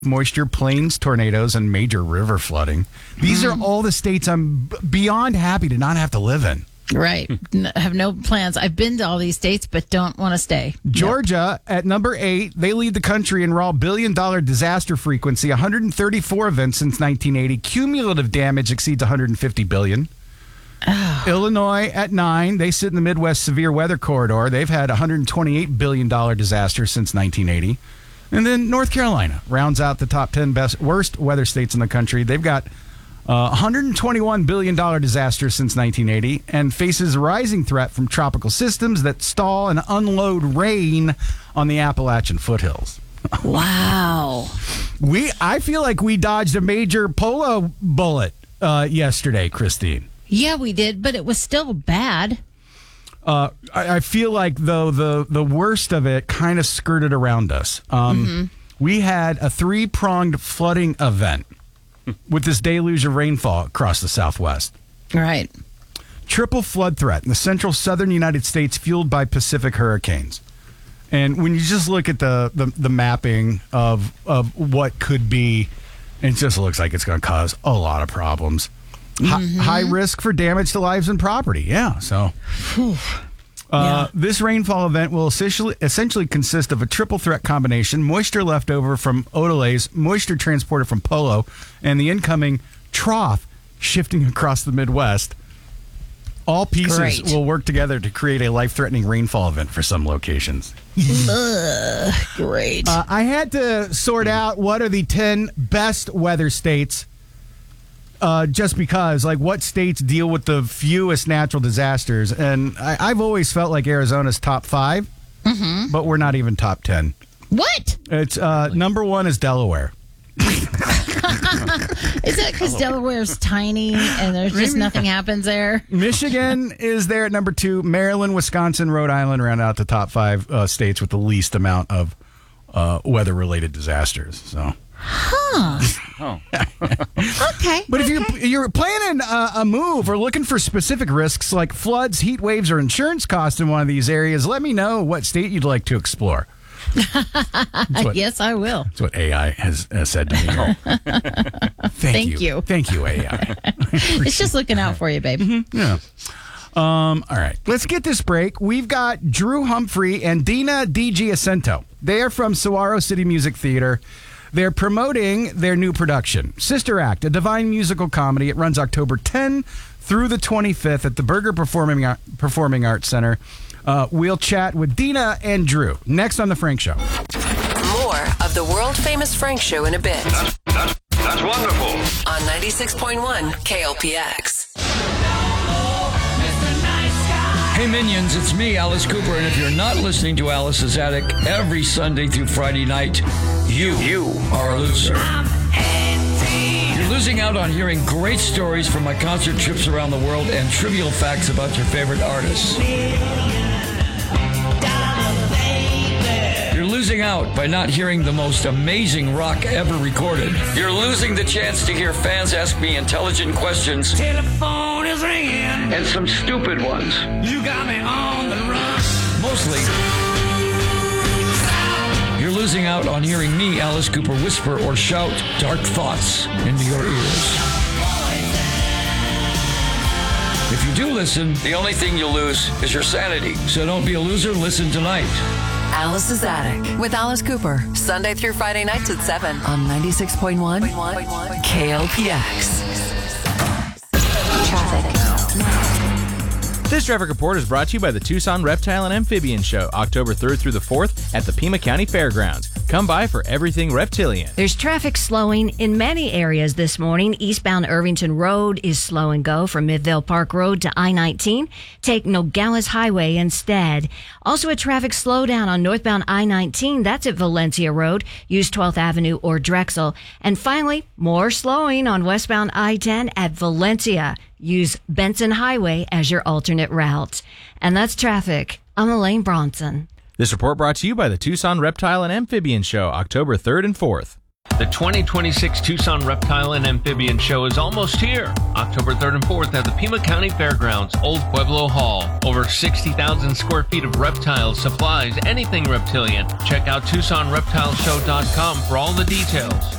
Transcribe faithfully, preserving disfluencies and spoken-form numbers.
moisture, plains tornadoes, and major river flooding. These mm. are all the states I'm b- beyond happy to not have to live in. Right. I have no plans. I've been to all these states, but don't want to stay. Georgia, yep. At number eight, they lead the country in raw billion-dollar disaster frequency, one hundred thirty-four events since nineteen eighty. Cumulative damage exceeds one hundred fifty billion dollars. Oh. Illinois at nine, they sit in the Midwest severe weather corridor. They've had one hundred twenty-eight billion dollars disaster since nineteen eighty. And then North Carolina rounds out the top ten best worst weather states in the country. They've got Uh, one hundred twenty-one billion dollars disaster since nineteen eighty and faces a rising threat from tropical systems that stall and unload rain on the Appalachian foothills. Wow. we, I feel like we dodged a major polo bullet uh, yesterday, Christine. Yeah, we did, but it was still bad. Uh, I, I feel like, though, the, the worst of it kind of skirted around us. Um, mm-hmm. We had a three-pronged flooding event with this deluge of rainfall across the Southwest. Right. Triple flood threat in the central southern United States fueled by Pacific hurricanes. And when you just look at the, the, the mapping of of what could be, it just looks like it's going to cause a lot of problems. Mm-hmm. Hi, high risk for damage to lives and property. Yeah, so... Whew. Uh, yeah. This rainfall event will essentially, essentially consist of a triple threat combination: moisture left over from Odalis, moisture transported from Polo, and the incoming trough shifting across the Midwest. All pieces Great. will work together to create a life-threatening rainfall event for some locations. Ugh, great. Uh, I had to sort out what are the ten best weather states. Uh, just because, like, what states deal with the fewest natural disasters? And I, I've always felt like Arizona's top five, mm-hmm. but we're not even top ten. What? It's uh, number one is Delaware. Is it because Delaware's tiny and there's just Maybe. nothing happens there? Michigan is there at number two. Maryland, Wisconsin, Rhode Island round out the top five uh, states with the least amount of uh, weather-related disasters. So. Huh. Oh. Okay. But okay. if you're, you're planning a, a move or looking for specific risks like floods, heat waves, or insurance costs in one of these areas, let me know what state you'd like to explore. What, yes, I will. That's what A I has, has said to me. Oh. Thank, Thank you. you. Thank you, A I. It's just looking out for you, babe. Mm-hmm. Yeah. Um, all right. Let's get this break. We've got Drew Humphrey and Dina DiGiacinto. They are from Saguaro City Music Theater. They're promoting their new production, Sister Act, a divine musical comedy. It runs October tenth through the twenty-fifth at the Berger Performing Performing Arts Center. Uh, we'll chat with Dina and Drew next on The Frank Show. More of the world-famous Frank Show in a bit. That's, that's, that's wonderful. On ninety-six point one K L P X. Hey Minions, it's me, Alice Cooper, and if you're not listening to Alice's Attic every Sunday through Friday night, you, you are a loser. You're losing out on hearing great stories from my concert trips around the world and trivial facts about your favorite artists. You're losing out by not hearing the most amazing rock ever recorded. You're losing the chance to hear fans ask me intelligent questions. Telephone is ringing. And some stupid ones. You got me on the run. Mostly, you're losing out on hearing me, Alice Cooper, whisper or shout dark thoughts into your ears. If you do listen, the only thing you'll lose is your sanity. So don't be a loser, listen tonight. Alice's Attic with Alice Cooper. Sunday through Friday nights at seven on ninety-six point one K L P X. Traffic. This traffic report is brought to you by the Tucson Reptile and Amphibian Show, October third through the fourth at the Pima County Fairgrounds. Come by for everything reptilian. There's traffic slowing in many areas this morning. Eastbound Irvington Road is slow and go from Midvale Park Road to I nineteen. Take Nogales Highway instead. Also a traffic slowdown on northbound I nineteen. That's at Valencia Road. Use twelfth Avenue or Drexel. And finally, more slowing on westbound I ten at Valencia. Use Benson Highway as your alternate route. And that's traffic. I'm Elaine Bronson. This report brought to you by the Tucson Reptile and Amphibian Show, October third and fourth. The twenty twenty-six Tucson Reptile and Amphibian Show is almost here. October third and fourth at the Pima County Fairgrounds, Old Pueblo Hall. Over sixty thousand square feet of reptiles, supplies, anything reptilian. Check out Tucson Reptile Show dot com for all the details.